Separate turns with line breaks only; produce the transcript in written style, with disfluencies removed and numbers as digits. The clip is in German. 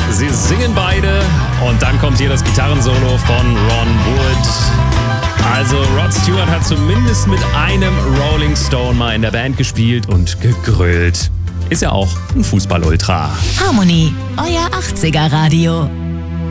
Sie singen beide und dann kommt hier das Gitarrensolo von Ron Wood. Also Rod Stewart hat zumindest mit einem Rolling Stone mal in der Band gespielt und gegrölt. Ist ja auch ein Fußball-Ultra.
Harmony, euer 80er Radio.